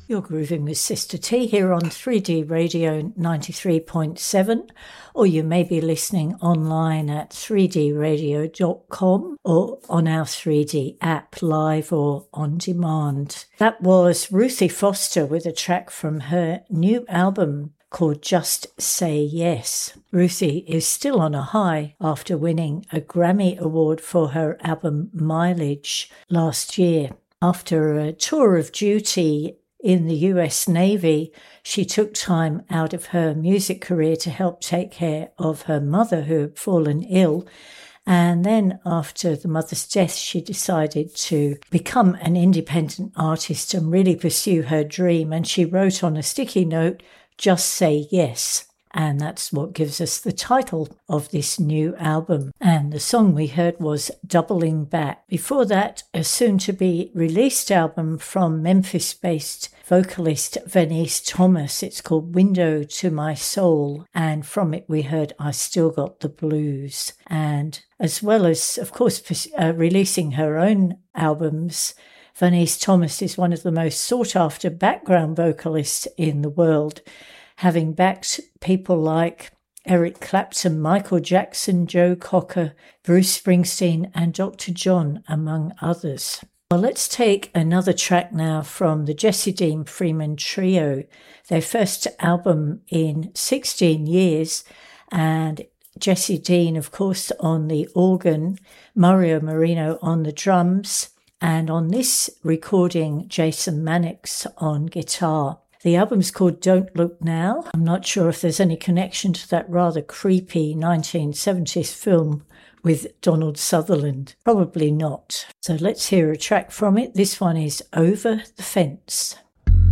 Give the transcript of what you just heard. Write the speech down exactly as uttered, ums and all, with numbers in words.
You're grooving with Sister T here on three D Radio ninety-three point seven, or you may be listening online at three d radio dot com or on our three D app, live or on demand. That was Ruthie Foster with a track from her new album called Just Say Yes. Ruthie is still on a high after winning a Grammy Award for her album Mileage last year. After a tour of duty in the U S Navy, she took time out of her music career to help take care of her mother, who had fallen ill. And then after the mother's death, she decided to become an independent artist and really pursue her dream. And she wrote on a sticky note, "Just Say Yes." And that's what gives us the title of this new album. And the song we heard was Doubling Back. Before that, a soon-to-be-released album from Memphis-based vocalist Venice Thomas. It's called Window to My Soul. And from it we heard I Still Got the Blues. And as well as, of course, uh, releasing her own albums, Venice Thomas is one of the most sought-after background vocalists in the world, having backed people like Eric Clapton, Michael Jackson, Joe Cocker, Bruce Springsteen, and Doctor John, among others. Well, let's take another track now from the Jessie Dean Freeman Trio, their first album in sixteen years, and Jessie Dean, of course, on the organ, Mario Marino on the drums, and on this recording, Jason Mannix on guitar. The album's called Don't Look Now. I'm not sure if there's any connection to that rather creepy nineteen seventies film with Donald Sutherland. Probably not. So let's hear a track from it. This one is Over the Fence.